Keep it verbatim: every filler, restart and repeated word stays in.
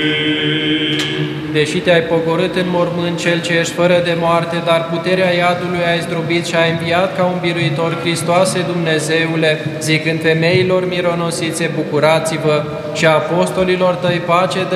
Deși te-ai pogorât în mormânt, Cel ce ești fără de moarte, dar puterea iadului ai zdrobit și ai înviat ca un biruitor, Hristoase Dumnezeule, zicând femeilor mironosițe, bucurați-vă, și apostolilor tăi pace